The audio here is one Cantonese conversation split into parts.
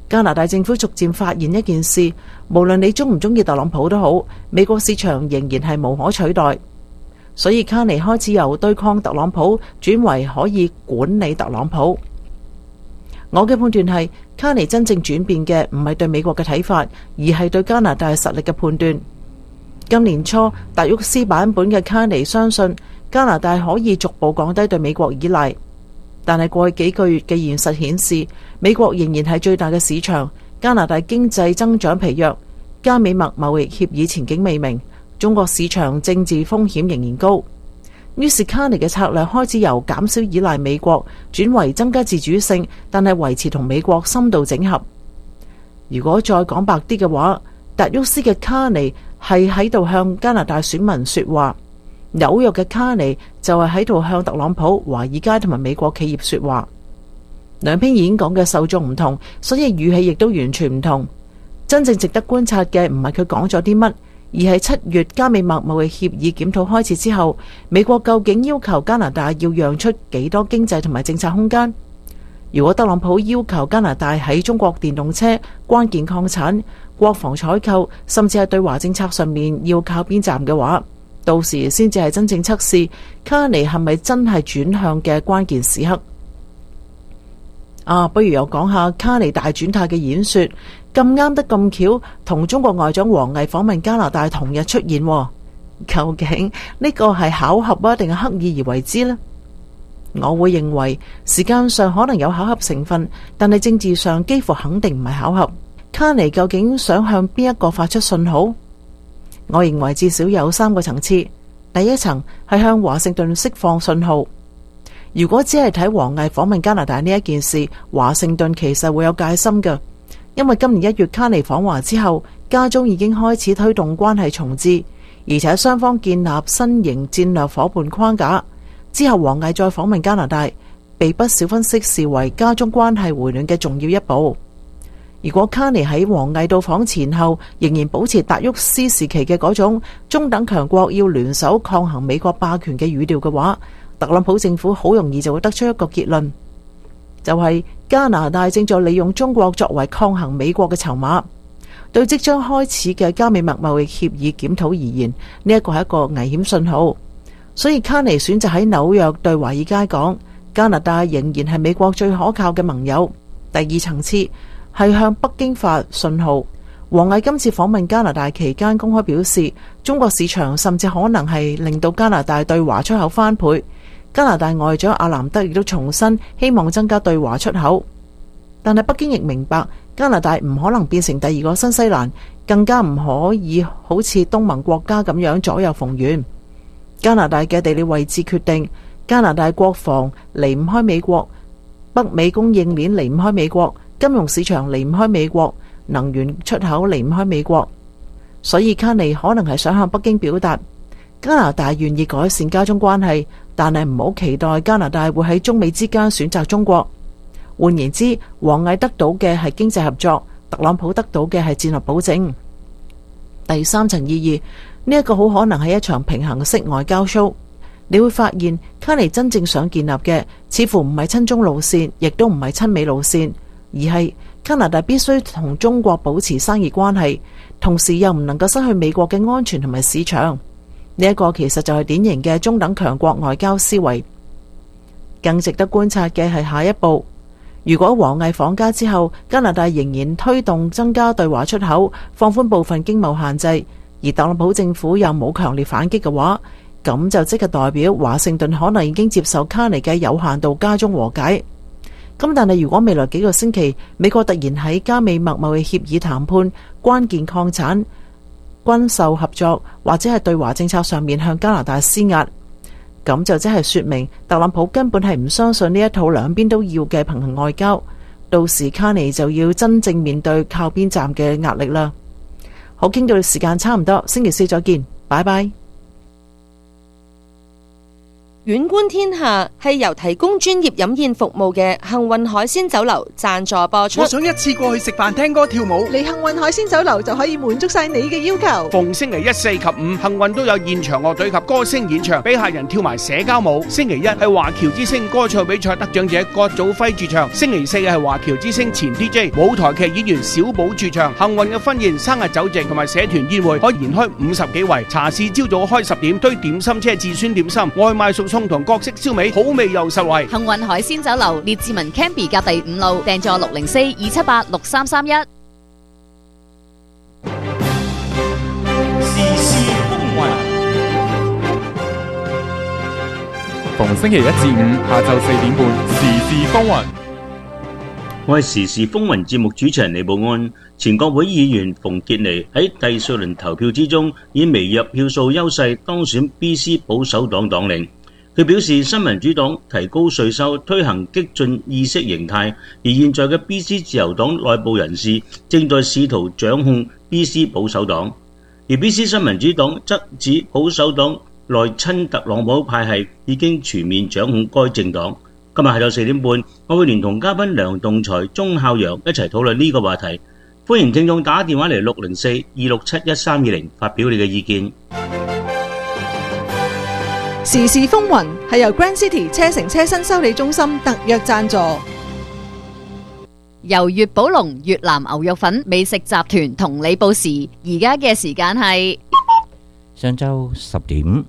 加拿大政府逐漸發現一件事，無論你中唔中意特朗普都好，美國市場仍然係無可取代。所以卡尼開始由對抗特朗普轉為可以管理特朗普。我嘅判斷係，卡尼真正轉變嘅唔係對美國嘅睇法，而係對加拿大實力嘅判斷。今年初，達沃斯版本嘅卡尼相信加拿大可以逐步降低對美國依賴，但係過去幾個月嘅現實顯示，美國仍然係最大嘅市場，加拿大經濟增長疲弱，加美墨貿易協議前景未明，中國市場政治風險仍然高。於是卡尼嘅策略開始由減少依賴美國轉為增加自主性，但係維持同美國深度整合。如果再講白啲嘅話，達沃斯嘅卡尼係喺度向加拿大選民說話，紐約嘅卡尼就係喺度向特朗普、華爾街同埋美國企業說話。兩篇演講嘅受眾唔同，所以語氣亦都完全唔同。真正值得觀察嘅唔係佢講咗啲乜，而係7月加美墨貿易協議檢討開始之後，美國究竟要求加拿大要讓出幾多經濟同埋政策空間？如果特朗普要求加拿大喺中國電動車、關鍵礦產、國防採購，甚至係對華政策上面要靠邊站嘅話，到時先至係真正測試卡尼係咪真係轉向嘅關鍵時刻。不如又講下卡尼大轉態嘅演說，咁啱得咁巧，同中國外長王毅訪問加拿大同日出現。究竟呢個係巧合啊，定係刻意而為之呢？我會認為時間上可能有巧合成分，但係政治上幾乎肯定唔係巧合。卡尼究竟想向邊一個發出信號？我認為至少有3個層次。第一層係向華盛頓釋放信號。如果只係睇王毅訪問加拿大呢一件事，華盛頓其實會有戒心嘅，因為今年1月卡尼訪華之後，加中已經開始推動關係重置，而且雙方建立新型戰略夥伴框架。之後王毅再訪問加拿大，被不少分析視為加中關係回暖嘅重要一步。如果卡尼喺王毅到訪前後仍然保持達沃斯時期嘅嗰種中等強國要聯手抗衡美國霸權嘅語調嘅話，特朗普政府好容易就會得出一個結論，就係加拿大正在利用中國作為抗衡美國嘅籌碼。對即將開始嘅加美墨貿易協議檢討而言，呢一個係一個危險信號。所以卡尼選擇喺紐約對華爾街講，加拿大仍然係美國最可靠嘅盟友。第二層次係向北京發信號。王毅今次訪問加拿大期間公開表示，中國市場甚至可能係令到加拿大對華出口翻倍。加拿大外長阿南德亦都重申希望增加對華出口，但係北京亦明白加拿大唔可能變成第二個新西蘭，更加唔可以好似東盟國家咁樣左右逢源。加拿大嘅地理位置決定加拿大國防離唔開美國，北美供應鏈離唔開美國，金融市場離唔開美國，能源出口離唔開美國。所以卡尼可能係想向北京表達，加拿大願意改善加中關係，但係唔好期待加拿大會喺中美之間選擇中國。換言之，王毅得到嘅係經濟合作，特朗普得到嘅係戰略保證。第三層意義，呢一個好可能係一場平衡式外交 show。你會發現卡尼真正想建立嘅似乎唔係親中路線，亦都唔係親美路線，而係加拿大必須同中國保持生意關係，同時又唔能夠失去美國嘅安全同埋市場。呢一個其實就係典型嘅中等強國外交思維。更值得觀察嘅係下一步，如果王毅訪加之後，加拿大仍然推動增加對華出口，放寬部分經貿限制，而特朗普政府又冇強烈反擊嘅話，咁就即係代表華盛頓可能已經接受卡尼嘅有限度加中和解。咁但係如果未來幾個星期美國突然喺加美墨貿易協議談判、關鍵礦產、軍售合作或者係對華政策上面向加拿大施壓，咁就即係說明特朗普根本係唔相信呢一套兩邊都要嘅平衡外交。到時卡尼就要真正面對靠邊站嘅壓力啦。好，傾到時間差唔多，星期四再見，拜拜。 遠觀天下係由提供專業飲宴服務嘅幸運海鮮酒樓贊助播出。 我想一次過去食飯、聽歌、跳舞， 嚟幸運海鮮酒樓就可以滿足晒你嘅要求。 逢星期1、4及5，幸運都有現場樂隊及歌星演唱，俾客人跳埋社交舞。星期1係華僑之星歌唱比賽得獎者郭祖輝駐唱，星期4係華僑之星前 DJ 舞台劇演員小寶駐唱。幸運嘅婚宴、生日酒席同埋社團宴會可以延開50幾圍。茶市朝早開10點，堆點心車至酸點心，外賣熟餸同各式燒味，好味又實惠。 幸運海鮮酒樓列治文 Canby 隔第5路，訂座604-278-6331。 時事風雲， 逢星期1至5下晝4點半，時事風雲。 我係時事風雲節目主持人李寶安。前國會議員馮傑尼喺第4輪投票之中，以微弱票數優勢當選 BC 保守黨黨領。佢表示，新民主黨提高稅收，推行激進意識形態，而現在嘅 BC 自由黨內部人士正在試圖掌控 BC 保守黨，而 BC 新民主黨則指保守黨內親特朗普派系已經全面掌控該政黨。今日下晝4點半，我會連同嘉賓梁棟才、鐘孝陽一齊討論呢個話題。歡迎聽眾打電話嚟604-267-1320發表你嘅意見。 時事風雲係由 Grand City 車城車新修理中心特約贊助， 由粵寶龍越南牛肉粉美食集團同你報時，而家嘅時間係上晝10點。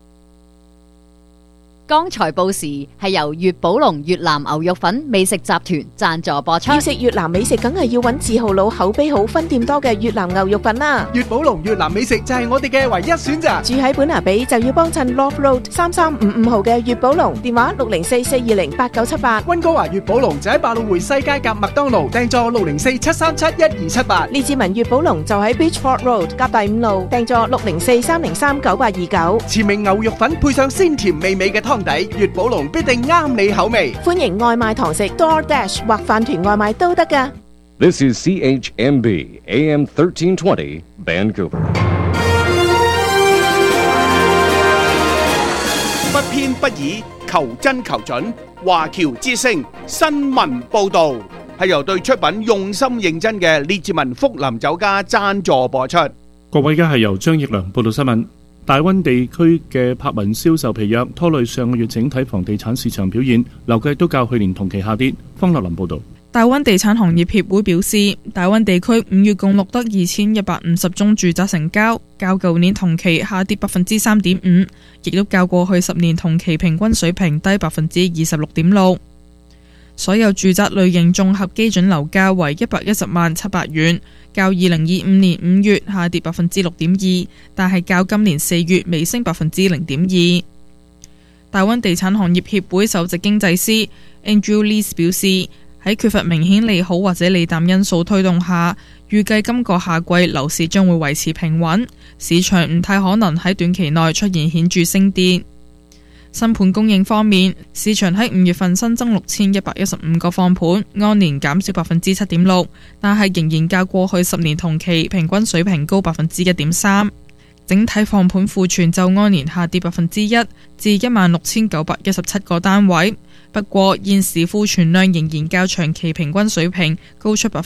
剛才報時係由粵寶龍越南牛肉粉美食集團贊助播出。 要食越南美食，梗係要揾字號佬、口碑好、分店多嘅越南牛肉粉啦。 粵寶龍越南美食就係我哋嘅唯一選擇。 住喺本拿比就要幫襯 Love Road 3355號嘅粵寶龍，電話604-420-8978。 溫哥華粵寶龍就喺百老匯西街夾麥當勞，訂座604-737-1278。 列治文粵寶龍就喺 Beachford Road 夾第5路，訂座604-303-9829。 前名牛肉粉配上鮮甜美味嘅湯底，粵寶龍必定啱你口味。 歡迎外賣堂食 DoorDash 或飯團外賣都得㗎。 This is CHMB AM 1320 Vancouver。 不偏不倚，求真求準。華僑之聲新聞報導係由對出品用心認真嘅列治文福林酒家贊助播出。 各位，而家係由張奕良報道新聞。大灣地區嘅柏文銷售疲弱，拖累上個月整體房地產市場表現，樓價都較去年同期下跌。方立林報導。 大灣地產行業協會表示，大灣地區5月共錄得2150宗住宅成交，較舊年同期下跌 3.5%， 亦都較過去10年同期平均水平低 26.6%。所有住宅類型綜合基準樓價為110萬700元，較2025年5月下跌 6.2%， 但係較今年4月微升 0.2%。大灣地產行業協會首席經濟師 Andrew Lees 表示，喺缺乏明顯利好或者利淡因素推動下，預計今個夏季樓市將會維持平穩，市場唔太可能喺短期內出現顯著升跌。新盤供應方面，市場喺5月份新增6115個放盤，按年減少 7.6%， 但係仍然較過去10年同期平均水平高 1.3%。整體放盤庫存就按年下跌 1%， 至 16,917 個單位。不過現時庫存量仍然較長期平均水平高出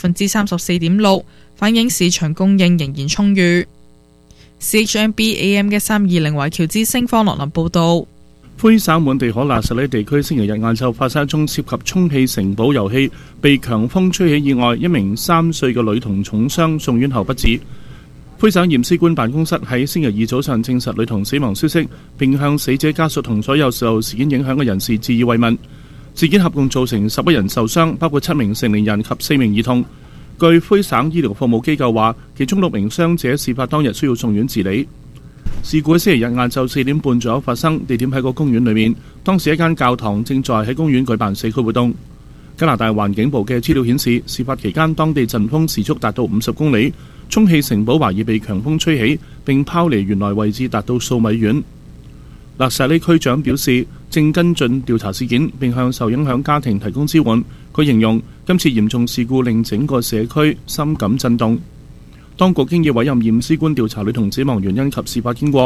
34.6%， 反映市場供應仍然充裕。CHMB AM 嘅320華僑之星方樂林報道。 魁省滿地可納什里地區星期日晏晝發生一宗涉及充氣城堡遊戲被強風吹起意外，一名3歲嘅女童重傷，送院後不治。魁省驗屍官辦公室喺星期二早上證實女童死亡消息，並向死者家屬同所有受事件影響嘅人士致以慰問。事件合共造成11人受傷，包括7名成年人及4名兒童。據魁省醫療服務機構話，其中6名傷者事發當日需要送院治理。事故喺星期日晏晝4點半左右發生，地點喺個公園裏面。當時一間教堂正在喺公園舉辦社區活動。加拿大環境部嘅資料顯示，事發期間當地陣風時速達到50公里，充氣城堡懷疑被強風吹起，並拋離原來位置達到數米遠。納什里區長表示，正跟進調查事件，並向受影響家庭提供支援。佢形容今次嚴重事故令整個社區深感震動。當局經已委任驗屍官調查女童死亡原因及事發經過。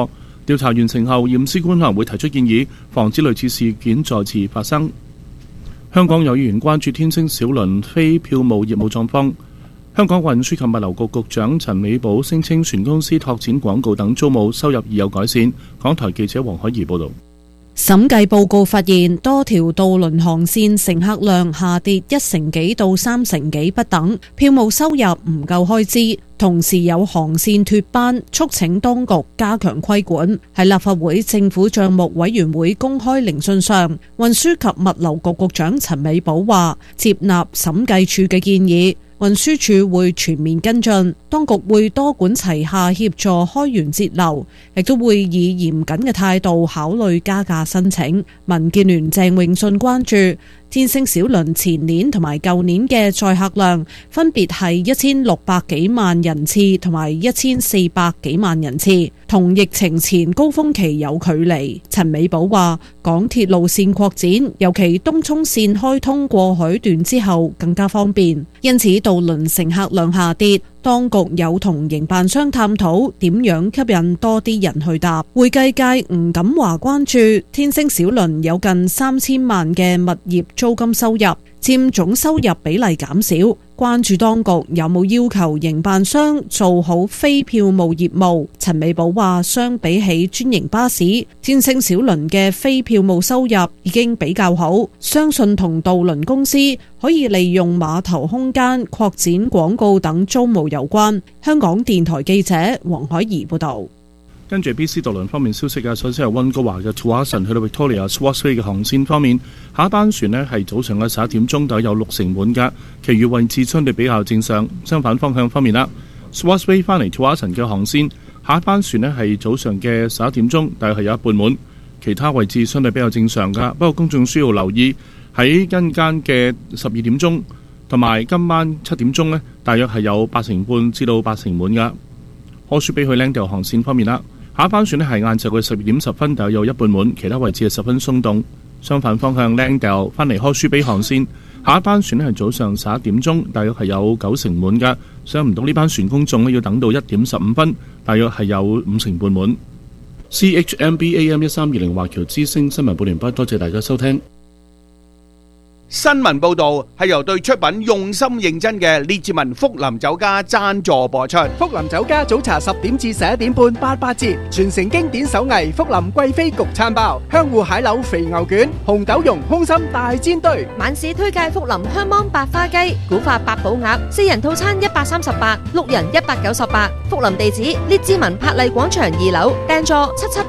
調查完成後，驗屍官可能會提出建議，防止類似事件再次發生。香港有議員關注天星小輪非票務業務狀況。香港運輸及物流局局長陳美寶聲稱，船公司拓展廣告等租務收入已有改善。港台記者黃海怡報導。 審計報告發現，多條渡輪航線乘客量下跌1成幾到3成幾不等，票務收入唔夠開支。同時有航線脫班，促請當局加強規管。喺立法會政府帳目委員會公開聆訊上，運輸及物流局局長陳美寶話接納審計處嘅建議，運輸署會全面跟進，當局會多管齊下協助開源節流，亦都會以嚴謹嘅態度考慮加價申請。民建聯鄭泳舜關注天星小輪前年同埋舊年嘅載客量分別係1600幾萬人次同埋1400幾萬人次，同疫情前高峰期有距離。陳美寶話，港鐵路線擴展，尤其東涌線開通過海段之後更加方便，因此渡輪乘客量下跌。當局有同營辦商探討點樣吸引多啲人去搭。會計界吳錦華關注天星小輪有近3000萬嘅物業租金收入，佔總收入比例減少，關注當局有冇要求營辦商做好非票務業務。陳美寶話，相比起專營巴士，天星小輪嘅非票務收入已經比較好，相信同渡輪公司可以利用碼頭空間擴展廣告等租務有關。香港電台記者黃海怡報道。 跟住 BC 渡輪方面消息啊，首先係溫哥華嘅 Tsawwassen 去到 Victoria Swartz Bay 嘅航線方面，下一班船呢係早上嘅11點鐘，大約有6成滿㗎，其餘位置相對比較正常。相反方向方面啦 ，Swartz Bay 翻嚟 Tsawwassen 嘅航線，下一班船呢係早上嘅11點鐘，大約係有一半滿，其他位置相對比較正常㗎。不過公眾需要留意喺間嘅12點鐘同埋今晚7點鐘呢，大約係有8成半至到8成滿㗎。柯舒比去 Langdale 航線方面啦。下一班船呢係晏晝嘅12點10分，大約有一半滿，其他位置係十分鬆動。相反方向 Langdale 翻嚟柯舒比航線，下一班船呢係早上11點鐘，大約係有9成滿㗎。上唔到呢班船公眾呢要等到1點15分，大約係有5成半滿。CHMB AM 1320華僑之聲新聞報完畢，多謝大家收聽。 新聞報導係由對出品用心認真嘅列治文福林酒家贊助播出。 福林酒家早茶10點至11點半88折，傳承經典手藝福林貴妃焗餐包、香芋蟹柳肥牛卷、紅豆蓉空心大煎堆。 晚市推介福林香芒白花雞、古法八寶鴨，4人套餐138， 6人198。福林地址列治文柏麗廣場2樓，訂座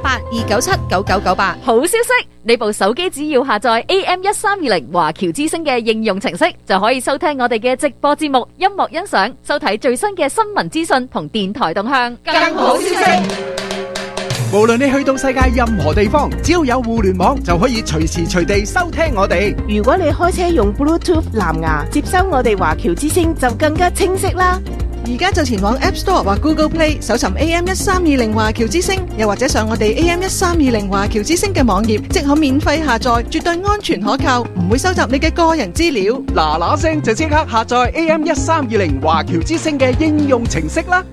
778-297-9998。 好消息！你部手機只要下載 AM1320華僑之聲嘅應用程式，就可以收聽我哋嘅直播節目、音樂欣賞、收睇最新嘅新聞資訊同電台動向。 更好消息！無論你去到世界任何地方，只要有互聯網，就可以隨時隨地收聽我哋。 如果你開車用 Bluetooth 藍牙接收我哋華僑之聲，就更加清晰啦。 而家就前往 App Store 或 Google Play 搜尋 AM1320華僑之聲，又或者上我哋 AM1320華僑之聲嘅網頁，即可免費下載，絕對安全可靠，唔會收集你嘅個人資料。 嗱聲就即刻下載 AM1320華僑之聲嘅應用程式啦。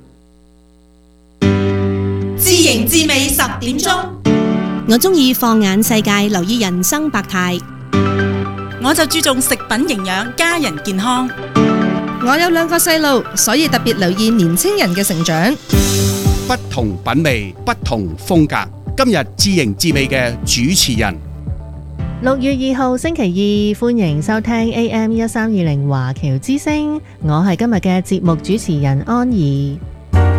知型知味10點鐘， 我中意放眼世界，留意人生百態。 我就注重食品營養，家人健康。 我有2個細路，所以特別留意年青人嘅成長。 不同品味，不同風格。今日知型知味嘅主持人 ，6月2號星期2，歡迎收聽 AM1320華僑之聲，我係今日嘅節目主持人安怡。